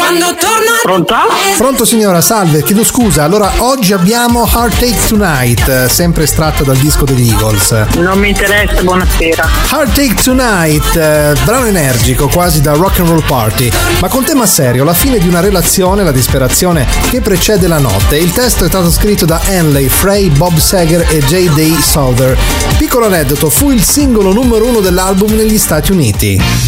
Quando torno. Pronto? Pronto signora, salve, chiedo scusa. Allora, oggi abbiamo Heartache Tonight, sempre estratto dal disco degli Eagles. Non mi interessa, buonasera. Heartache Tonight, brano energico, quasi da rock and roll party, ma con tema serio, la fine di una relazione, la disperazione che precede la notte. Il testo è stato scritto da Henley, Frey, Bob Seger e J.D. Souther. Piccolo aneddoto, fu il singolo numero 1 dell'album negli Stati Uniti.